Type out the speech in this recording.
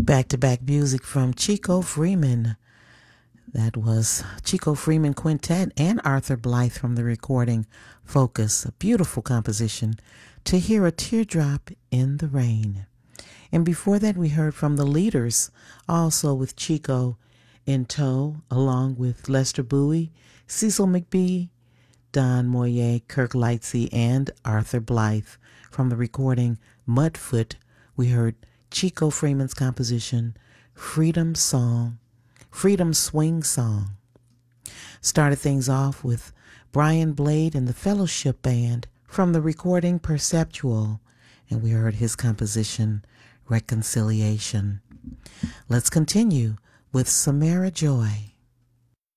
Back-to-back music from Chico Freeman. That was Chico Freeman Quintet and Arthur Blythe from the recording Focus, a beautiful composition, To Hear a Teardrop in the Rain. And before that, we heard from the Leaders, also with Chico in tow, along with Lester Bowie, Cecil McBee, Don Moyer, Kirk Lightsey, and Arthur Blythe. From the recording Mudfoot, we heard Chico Freeman's composition, Freedom Swing Song. Started things off with Brian Blade and the Fellowship Band from the recording Perceptual, and we heard his composition, Reconciliation. Let's continue with Samara Joy.